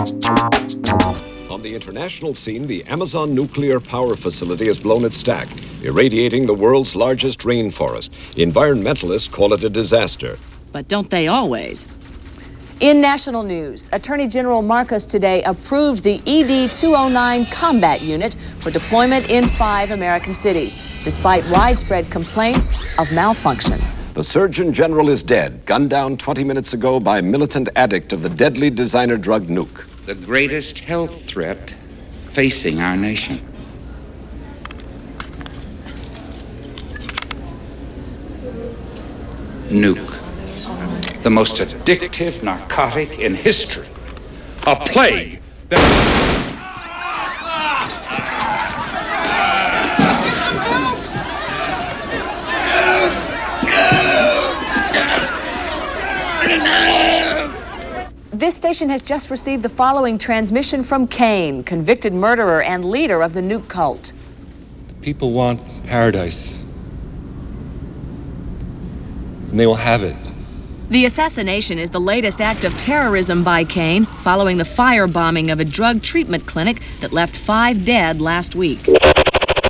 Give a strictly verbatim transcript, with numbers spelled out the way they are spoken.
On the international scene, the Amazon nuclear power facility has blown its stack, irradiating the world's largest rainforest. Environmentalists call it a disaster. But don't they always? In national news, Attorney General Marcos today approved the E D two oh nine combat unit for deployment in five American cities, despite widespread complaints of malfunction. The Surgeon General is dead, gunned down twenty minutes ago by a militant addict of the deadly designer drug nuke. The greatest health threat facing our nation. Nuke. The most addictive narcotic in history. A plague that... This station has just received the following transmission from Cain, convicted murderer and leader of the nuke cult. People want paradise, and they will have it. The assassination is the latest act of terrorism by Cain, following the firebombing of a drug treatment clinic that left five dead last week.